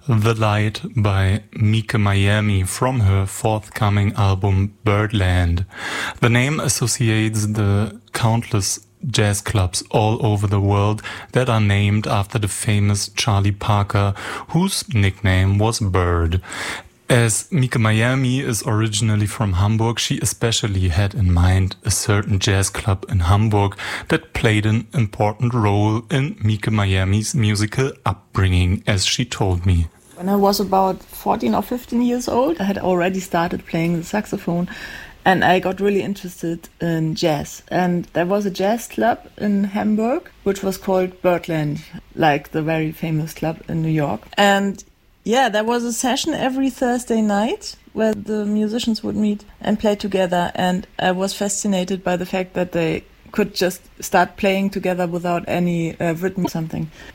The Light by Mika Miami from her forthcoming album Birdland. The name associates the countless jazz clubs all over the world that are named after the famous Charlie Parker, whose nickname was Bird. As Mika Miami is originally from Hamburg, she especially had in mind a certain jazz club in Hamburg that played an important role in Mika Miami's musical upbringing, as she told me. When I was about 14 or 15 years old, I had already started playing the saxophone and I got really interested in jazz. And there was a jazz club in Hamburg, which was called Birdland, like the very famous club in New York. And yeah, there was a session every Thursday night where the musicians would meet and play together. And I was fascinated by the fact that they could just start playing together without any rhythm or something.